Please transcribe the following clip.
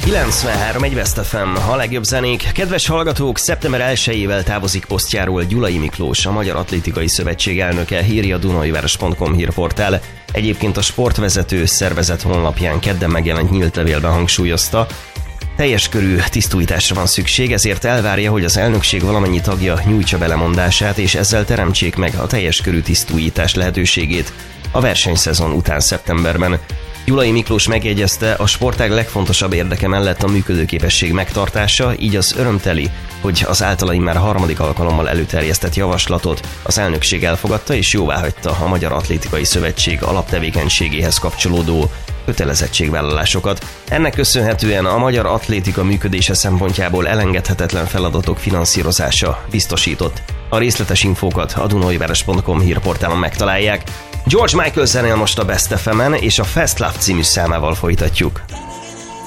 93 egy West FM, a legjobb zenék. Kedves hallgatók, szeptember 1-ével távozik posztjáról Gyulai Miklós, a Magyar Atlétikai Szövetség elnöke, írja a Dunajváros.com hírportál. Egyébként a sportvezető szervezet honlapján kedden megjelent nyílt levélben hangsúlyozta, teljes körű tisztújításra van szükség, ezért elvárja, hogy az elnökség valamennyi tagja nyújtsa belemondását, és ezzel teremtsék meg a teljes körű tisztújítás lehetőségét a versenyszezon után szeptemberben. Gyulai Miklós megjegyezte, a sportág legfontosabb érdeke mellett a működőképesség megtartása, így az örömteli, hogy az általa immár harmadik alkalommal előterjesztett javaslatot az elnökség elfogadta és jóváhagyta a Magyar Atlétikai Szövetség alaptevékenységéhez kapcsolódó kötelezettségvállalásokat. Ennek köszönhetően a magyar atlétika működése szempontjából elengedhetetlen feladatok finanszírozása biztosított. A részletes infókat a Dunajváros.com hírportálon megtalálják. George Michael zenél most a Best FM-en, és a Fast Love című számával folytatjuk.